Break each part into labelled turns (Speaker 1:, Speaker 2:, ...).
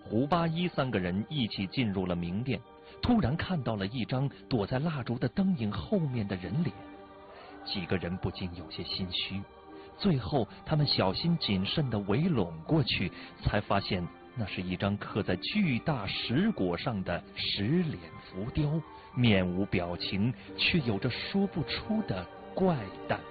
Speaker 1: 胡八一3个人一起进入了明殿，突然看到了一张躲在蜡烛的灯影后面的人脸，几个人不禁有些心虚。最后他们小心谨慎地围拢过去，才发现那是一张刻在巨大石椁上的石脸浮雕，面无表情，却有着说不出的怪诞。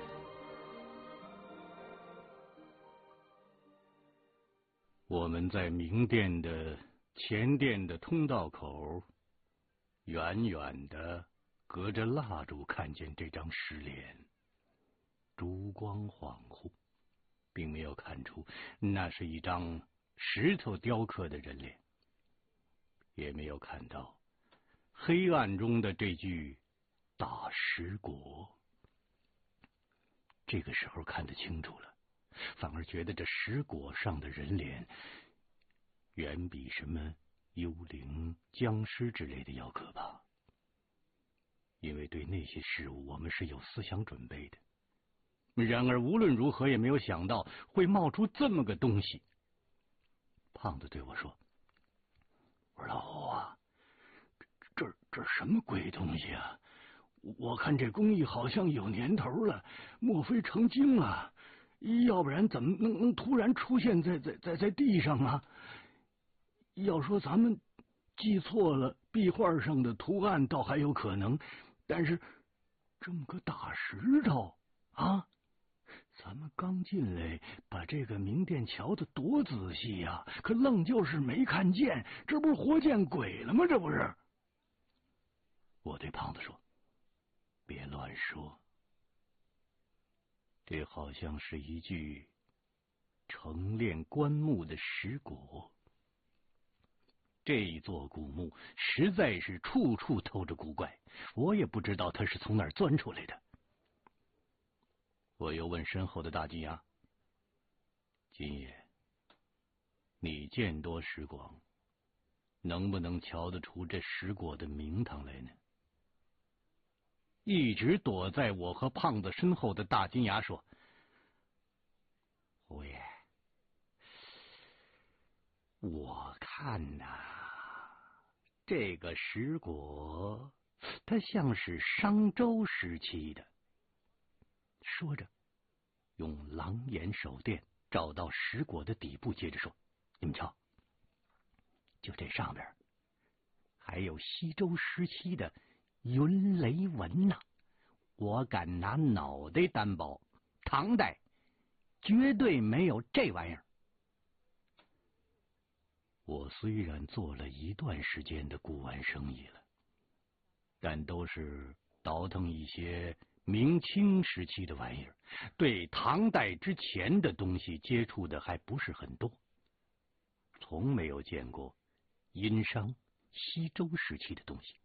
Speaker 2: 我们在明殿的前殿的通道口，远远的隔着蜡烛看见这张石脸，烛光恍惚，并没有看出那是一张石头雕刻的人脸，也没有看到黑暗中的这具大石椁。这个时候看得清楚了，反而觉得这石椁上的人脸远比什么幽灵、僵尸之类的要可怕，因为对那些事物我们是有思想准备的。然而无论如何也没有想到会冒出这么个东西。胖子对我说：“我说老侯啊，这什么鬼东西啊？我看这工艺好像有年头了，莫非成精了？要不然怎么能突然出现在地上啊？要说咱们记错了壁画上的图案倒还有可能，但是这么个大石头啊！咱们刚进来把这个明殿瞧得多仔细呀，可愣就是没看见，这不是活见鬼了吗？这不是？”我对胖子说：“别乱说，这好像是一具成炼棺木的石椁。这座古墓实在是处处透着古怪，我也不知道它是从哪儿钻出来的。”我又问身后的大金牙：“金爷，你见多识广，能不能瞧得出这石椁的名堂来呢？”一直躲在我和胖子身后的大金牙说：“胡爷，我看呐，这个石椁它像是商周时期的。”说着用狼眼手电照到石椁的底部，接着说：“你们瞧，就这上边还有西周时期的云雷纹呐！我敢拿脑袋担保，唐代绝对没有这玩意儿。”我虽然做了一段时间的古玩生意了，但都是倒腾一些明清时期的玩意儿，对唐代之前的东西接触的还不是很多，从没有见过殷商、西周时期的东西。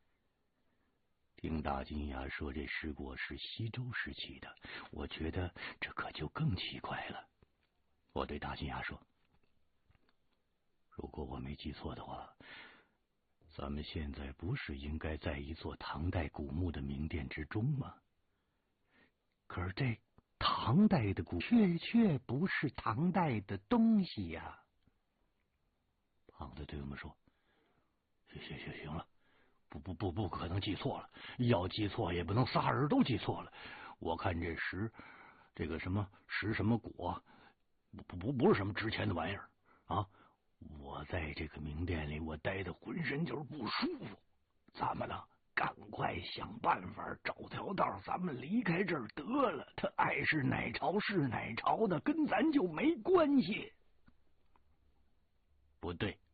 Speaker 2: 听大金牙说这石椁是西周时期的，我觉得这可就更奇怪了。我对大金牙说：“如果我没记错的话，咱们现在不是应该在一座唐代古墓的明殿之中吗？可是这唐代的古却不是唐代的东西呀。”胖子对我们说：“行了，不可能记错了，要记错也不能仨人都记错了。我看这个什么椁，不是什么值钱的玩意儿啊！我在这个明殿里，我待的浑身就是不舒服。咱们呢，赶快想办法找条道，咱们离开这儿得了。他爱是哪朝是哪朝的，跟咱就没关系。”不对，